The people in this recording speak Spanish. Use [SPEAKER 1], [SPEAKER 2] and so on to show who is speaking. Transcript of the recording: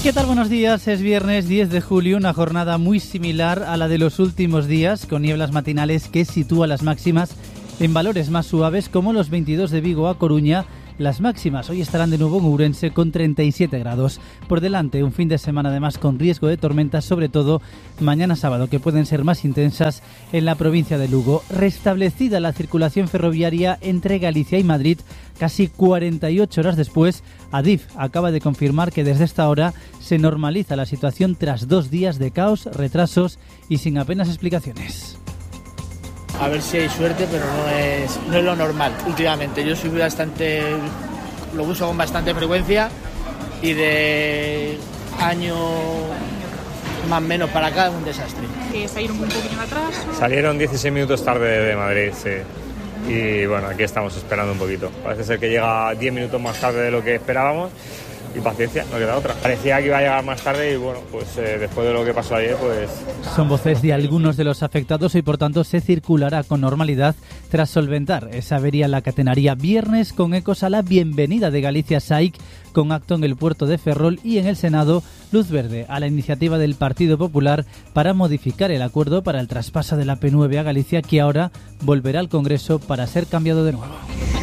[SPEAKER 1] ¿Qué tal? Buenos días, es viernes 10 de julio, una jornada muy similar a la de los últimos días, con nieblas matinales que sitúa las máximas en valores más suaves como los 22 de Vigo a Coruña. Las máximas hoy estarán de nuevo en Ourense con 37 grados. Por delante, un fin de semana además con riesgo de tormentas, sobre todo mañana sábado, que pueden ser más intensas en la provincia de Lugo. Restablecida la circulación ferroviaria entre Galicia y Madrid, casi 48 horas después, Adif acaba de confirmar que desde esta hora se normaliza la situación tras 2 días de caos, retrasos y sin apenas explicaciones.
[SPEAKER 2] A ver si hay suerte, pero no es lo normal últimamente. Yo lo uso con bastante frecuencia y de año más o menos para acá es un desastre.
[SPEAKER 3] ¿Salieron un poquito atrás?
[SPEAKER 4] Salieron 16 minutos tarde de Madrid, sí. Y bueno, aquí estamos esperando un poquito. Parece ser que llega 10 minutos más tarde de lo que esperábamos. Y paciencia, no queda otra. Parecía que iba a llegar más tarde y bueno, pues después de lo que pasó ayer, pues...
[SPEAKER 1] Son voces de algunos de los afectados y por tanto se circulará con normalidad tras solventar esa avería en la catenaría. Viernes con ecos a la bienvenida de Galicia SAIC, con acto en el puerto de Ferrol, y en el Senado luz verde a la iniciativa del Partido Popular para modificar el acuerdo para el traspaso de la P9 a Galicia, que ahora volverá al Congreso para ser cambiado de nuevo.